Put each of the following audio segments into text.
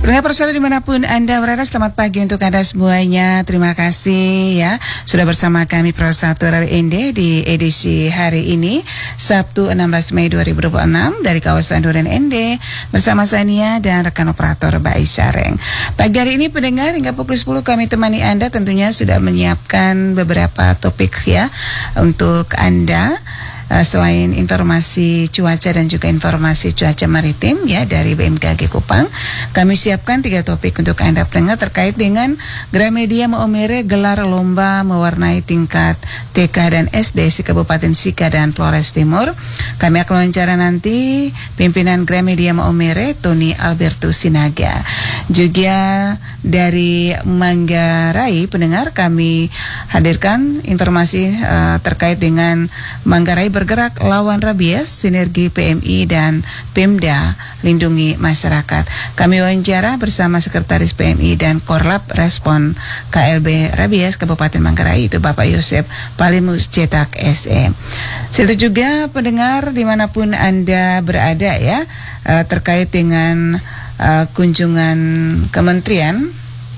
Pendengar Persatu dimanapun Anda berada, selamat pagi untuk Anda semuanya. Terima kasih ya sudah bersama kami Persatu RRI di edisi hari ini Sabtu 16 Mei 2026 dari kawasan Duren Ende bersama Sania dan rekan operator Mbak Isyareng. Pagi hari ini pendengar hingga pukul 10 kami temani Anda, tentunya sudah menyiapkan beberapa topik ya untuk Anda. Selain informasi cuaca dan juga informasi cuaca maritim ya dari BMKG Kupang, kami siapkan 3 topik untuk Anda pendengar terkait dengan Gramedia Maumere gelar lomba mewarnai tingkat TK dan SD di Kabupaten Sika dan Flores Timur. Kami akan wawancara nanti pimpinan Gramedia Maumere Tony Alberto Sinaga. Juga dari Manggarai pendengar kami hadirkan informasi terkait dengan Manggarai bergerak lawan rabies, sinergi PMI dan Pemda lindungi masyarakat. Kami wawancara bersama Sekretaris PMI dan Korlap Respon KLB Rabies Kabupaten Manggarai, itu Bapak Yosep Palimus Cetak SE. Serta juga pendengar dimanapun Anda berada ya, terkait dengan kunjungan kementerian.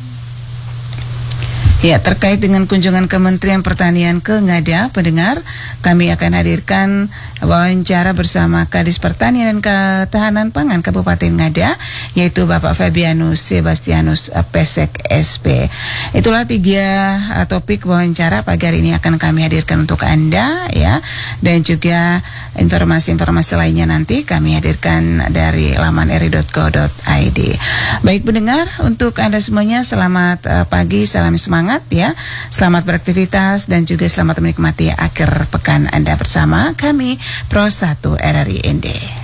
Ya, terkait dengan kunjungan Kementerian Pertanian ke Ngada, pendengar, kami akan hadirkan wawancara bersama Kadis Pertanian dan Ketahanan Pangan Kabupaten Ngada, yaitu Bapak Fabianus Sebastianus Pesek SP. Itulah 3 topik wawancara pagi hari ini akan kami hadirkan untuk Anda ya, dan juga informasi-informasi lainnya nanti kami hadirkan dari laman ri.co.id. Baik pendengar, untuk Anda semuanya selamat pagi, salam semangat ya, selamat beraktivitas dan juga selamat menikmati akhir pekan Anda bersama kami Persatu RRI ND.